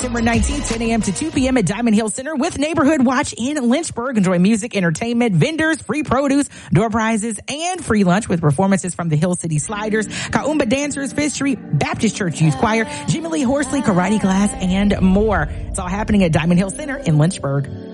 September 19th, 10 a.m. to 2 p.m. at Diamond Hill Center with Neighborhood Watch in Lynchburg. Enjoy music, entertainment, vendors, free produce, door prizes, and free lunch with performances from the Hill City Sliders, Kaumba Dancers, Fifth Street Baptist Church Youth Choir, Jimmy Lee Horsley, Karate Class, and more. It's all happening at Diamond Hill Center in Lynchburg.